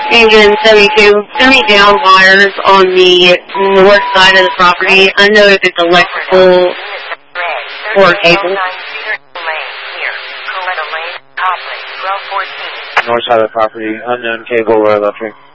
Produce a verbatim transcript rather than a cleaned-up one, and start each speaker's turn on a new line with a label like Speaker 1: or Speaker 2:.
Speaker 1: Engine seventy-two, send me down wires on the north side of the property. I know if it's electrical or cable.
Speaker 2: North side of the property, unknown cable or electric.